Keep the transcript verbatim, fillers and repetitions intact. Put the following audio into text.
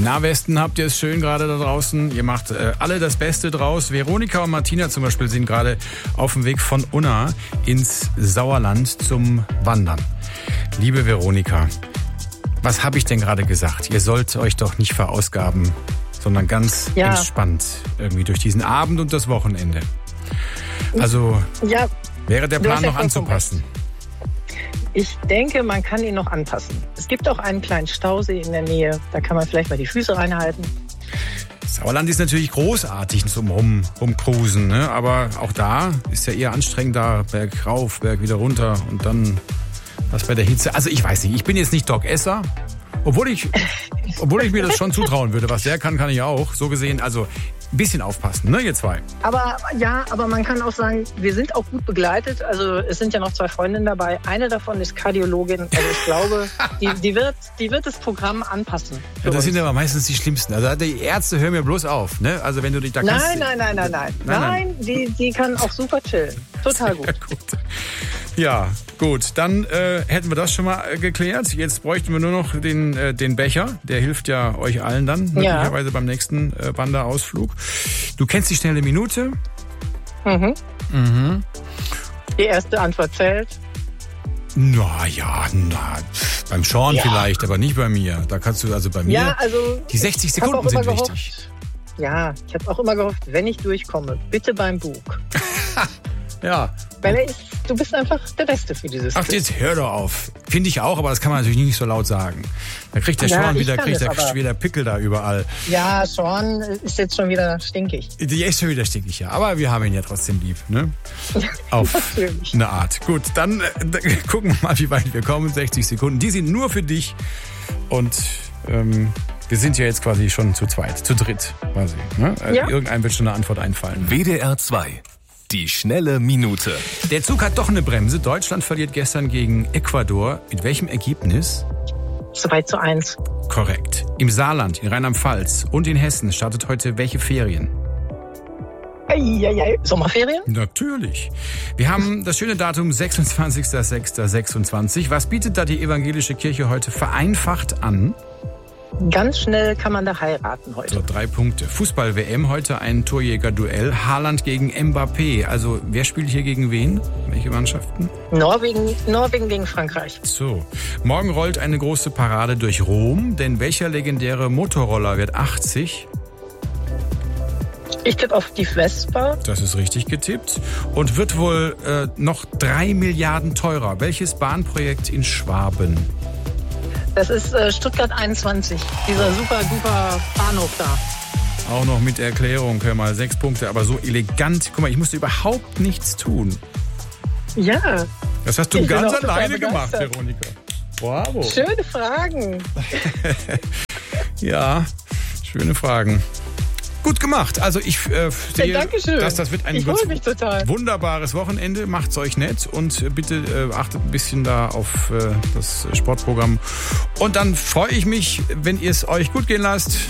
Im Nahwesten habt ihr es schön gerade da draußen. Ihr macht äh, alle das Beste draus. Veronika und Martina zum Beispiel sind gerade auf dem Weg von Unna ins Sauerland zum Wandern. Liebe Veronika, was habe ich denn gerade gesagt? Ihr sollt euch doch nicht verausgaben, sondern ganz ja. entspannt irgendwie durch diesen Abend und das Wochenende. Also ja, wäre der Plan noch anzupassen? Ich denke, man kann ihn noch anpassen. Es gibt auch einen kleinen Stausee in der Nähe. Da kann man vielleicht mal die Füße reinhalten. Sauerland ist natürlich großartig zum Rum, Rumcruisen, ne? Aber auch da ist ja eher anstrengend, da Berg rauf, Berg wieder runter und dann was bei der Hitze. Also ich weiß nicht, ich bin jetzt nicht Doc Esser, obwohl ich, obwohl ich mir das schon zutrauen würde. Was der kann, kann ich auch. So gesehen, also ein bisschen aufpassen, ne, ihr zwei? Aber ja, aber man kann auch sagen, wir sind auch gut begleitet. Also es sind ja noch zwei Freundinnen dabei. Eine davon ist Kardiologin. Also ich glaube, die, die, wird, die wird das Programm anpassen. Ja, das uns. Sind aber meistens die Schlimmsten. Also die Ärzte hören mir bloß auf, ne? Also wenn du dich da kannst. Nein, nein, nein, nein, nein. Nein, nein. Die, die kann auch super chillen. Total gut. gut. Ja, gut. Dann äh, hätten wir das schon mal äh, geklärt. Jetzt bräuchten wir nur noch den, äh, den Becher. Der hilft ja euch allen dann, möglicherweise ja. beim nächsten äh, Wanderausflug. Du kennst die schnelle Minute? Mhm. Mhm. Die erste Antwort zählt. Na ja, na, beim Sean ja. vielleicht, aber nicht bei mir. Da kannst du also bei mir. Ja, also die sechzig Sekunden sind gehofft, wichtig. Ja, ich habe auch immer gehofft, wenn ich durchkomme, bitte beim Bug. Ja. Weil er ist, du bist einfach der Beste für dieses Ach, jetzt hör doch auf. Finde ich auch, aber das kann man natürlich nicht so laut sagen. Da kriegt der ja, Sean wieder, kriegt der wieder Pickel da überall. Ja, Sean ist jetzt schon wieder stinkig. Der ist schon wieder stinkig, ja. Aber wir haben ihn ja trotzdem lieb, ne? Auf natürlich. Eine Art. Gut, dann äh, gucken wir mal, wie weit wir kommen. sechzig Sekunden. Die sind nur für dich. Und ähm, wir sind ja jetzt quasi schon zu zweit, zu dritt quasi. Ne? Ja. Irgendeinem wird schon eine Antwort einfallen. W D R zwei. Die schnelle Minute. Der Zug hat doch eine Bremse. Deutschland verliert gestern gegen Ecuador. Mit welchem Ergebnis? zwei zu eins. Korrekt. Im Saarland, in Rheinland-Pfalz und in Hessen startet heute welche Ferien? Eieiei. Sommerferien? Natürlich. Wir haben das schöne Datum sechsundzwanzigster sechster sechsundzwanzig. Was bietet da die evangelische Kirche heute vereinfacht an? Ganz schnell kann man da heiraten heute. So, drei Punkte. Fußball-W M, heute ein Torjäger-Duell. Haaland gegen Mbappé. Also, wer spielt hier gegen wen? Welche Mannschaften? Norwegen, Norwegen gegen Frankreich. So. Morgen rollt eine große Parade durch Rom. Denn welcher legendäre Motorroller wird achtzig? Ich tippe auf die Vespa. Das ist richtig getippt. Und wird wohl äh, noch drei Milliarden teurer. Welches Bahnprojekt in Schwaben? Das ist äh, Stuttgart einundzwanzig, dieser super duper Bahnhof da. Auch noch mit Erklärung, hör mal, sechs Punkte, aber so elegant. Guck mal, ich musste überhaupt nichts tun. Ja. Das hast du ich ganz alleine gemacht, Veronika. Bravo. Schöne Fragen. Ja, schöne Fragen. Gut gemacht. Also ich äh, sehe, ja, dass das wird ein ich ganz mich total. wunderbares Wochenende. Macht's euch nett und bitte äh, achtet ein bisschen da auf äh, das Sportprogramm. Und dann freue ich mich, wenn ihr es euch gut gehen lasst.